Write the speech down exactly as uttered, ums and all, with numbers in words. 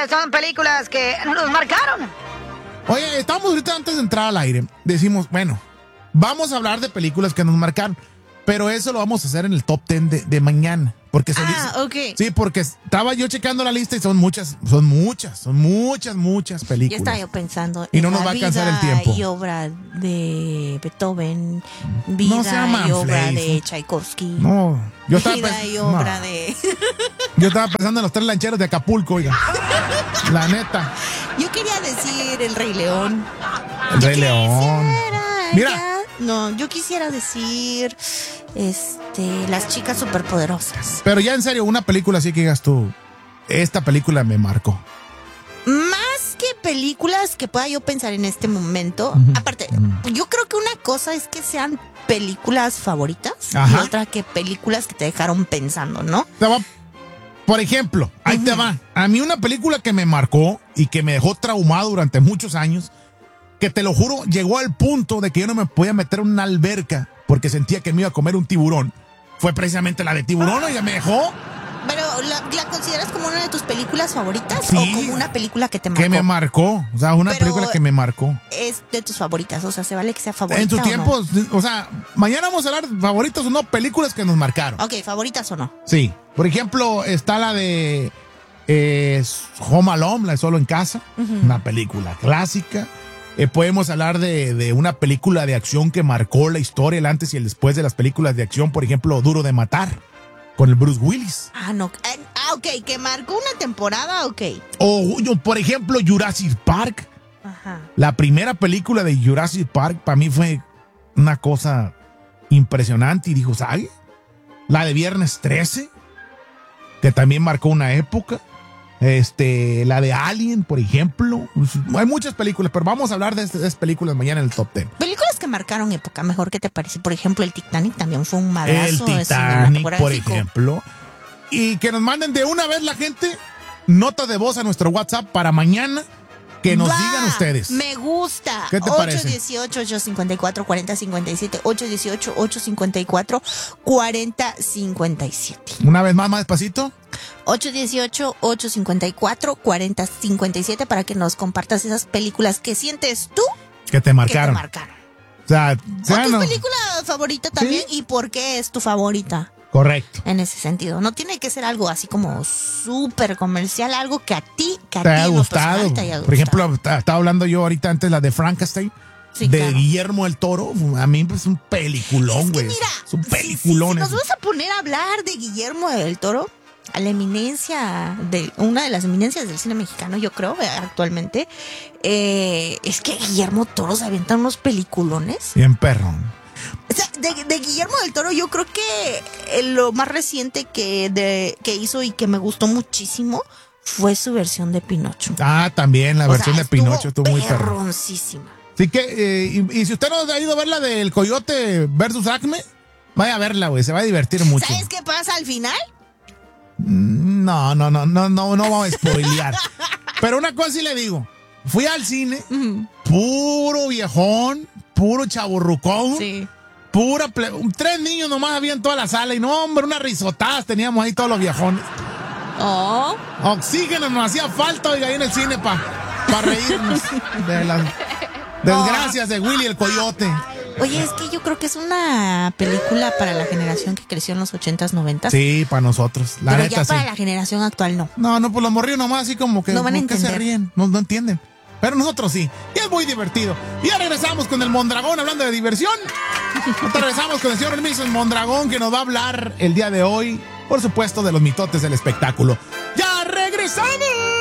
¿Cuáles son películas que nos marcaron? Oye, estamos ahorita antes de entrar al aire. Decimos, bueno, vamos a hablar de películas que nos marcaron. Pero eso lo vamos a hacer en el top ten de, de mañana. Porque se Ah, dice, ok. Sí, porque estaba yo checando la lista y son muchas, son muchas, son muchas, muchas Ya películas. estaba yo pensando Y no en nos la va a alcanzar el vida tiempo. y obra de Beethoven, vida No sea y obra manflays. de Tchaikovsky, No, yo estaba, vida pens- y obra no. de... yo estaba pensando en los tres lancheros de Acapulco, oiga. La neta. Yo quería decir El Rey León. El Rey León. Quisiera Mira. ya- No, yo quisiera decir este, Las Chicas Superpoderosas. Pero ya en serio, una película así que digas tú, esta película me marcó. Más que películas que pueda yo pensar en este momento, aparte, yo creo que una cosa es que sean películas favoritas y Ajá. otra que películas que te dejaron pensando, ¿no? Te va- Por ejemplo, ahí te va. A mí una película que me marcó y que me dejó traumado durante muchos años, que te lo juro, llegó al punto de que yo no me podía meter en una alberca porque sentía que me iba a comer un tiburón. Fue precisamente la de tiburón, oiga, me dejó. Pero, ¿la, la consideras como una de tus películas favoritas Sí. o como una película que te marcó? Que me marcó. O sea, una Pero- película que me marcó. Es de tus favoritas, o sea, se vale que sea favorita En su o tiempo, o sea, mañana vamos a hablar de favoritos o no, películas que nos marcaron. no. Ok, favoritas o no. Sí. Por ejemplo, está la de eh, Home Alone, la de Solo en Casa. Una película clásica. Eh, podemos hablar de, de una película de acción que marcó la historia, el antes y el después de las películas de acción. Por ejemplo, Duro de Matar, con el Bruce Willis. Ah, no. eh, Ah, ok, que marcó una temporada, ok. O, yo, por ejemplo, Jurassic Park. Ajá. La primera película de Jurassic Park para mí fue una cosa impresionante. Y dijo, ¿sabes? La de Viernes trece, que también marcó una época. Este, la de Alien, por ejemplo. Hay muchas películas, pero vamos a hablar de estas películas mañana en el top ten. Películas que marcaron época, mejor que te parece. Por ejemplo, el Titanic también fue un madrazo. El Titanic, por cinematográfico. ejemplo. Y que nos manden de una vez la gente nota de voz a nuestro WhatsApp para mañana. Que nos Va, digan ustedes. Me gusta. ¿Qué te parece? ocho uno ocho, ocho cinco cuatro, cuatro cero cinco siete. ocho uno ocho, ocho cinco cuatro, cuatro cero cinco siete. Una vez más, más despacito. ocho uno ocho, ocho cinco cuatro, cuatro cero cinco siete para que nos compartas esas películas que sientes tú Que te marcaron. que te marcaron. O sea, O sea, tu no- película favorita también y por qué es tu favorita. Correcto. En ese sentido, no tiene que ser algo así como súper comercial, algo que a ti, que a Te ti ha en lo gustado. personal te haya Por gustado. ejemplo, ta- estaba hablando yo ahorita antes la de Frankenstein. Sí, de claro. Guillermo del Toro. A mí es un peliculón, Es que güey. mira, Es un si- peliculón. Si, si nos ese. vamos a poner a hablar de Guillermo del Toro, a la eminencia, de una de las eminencias del cine mexicano, yo creo, eh, actualmente, eh, es que Guillermo Toro se avienta unos peliculones. Bien perrón. O sea, de, de Guillermo del Toro yo creo que eh, lo más reciente que, de, que hizo y que me gustó muchísimo fue su versión de Pinocho. Ah, también la O versión sea, de Pinocho estuvo muy perrón. perroncísima. Así que, eh, y, y si usted no ha ido a ver la del Coyote versus Acme, vaya a verla, güey. Se va a divertir mucho. ¿Sabes qué pasa al final? No, no, no, no, no, no vamos a spoilear. Pero una cosa sí le digo. Fui al cine, puro viejón, puro chaburrucón. Sí. Pura ple- tres niños nomás había en toda la sala y no, hombre, unas risotadas teníamos ahí todos los viejones. Oh. Oxígeno nos hacía falta, oiga, ahí en el cine para pa reírnos de las desgracias de Willy el Coyote. Oye, es que yo creo que es una película para la generación que creció en los ochentas, noventas. Sí, para nosotros, la pero neta ya sí. para la generación actual no. No, no, pues los morrillos nomás así como que, No van a ¿por qué se entender. ríen? No, no entienden. Pero nosotros sí. Y es muy divertido. Y ya regresamos con el Mondragón hablando de diversión. Nosotros regresamos con el señor Hermiso el Mondragón que nos va a hablar el día de hoy, por supuesto, de los mitotes del espectáculo. ¡Ya regresamos!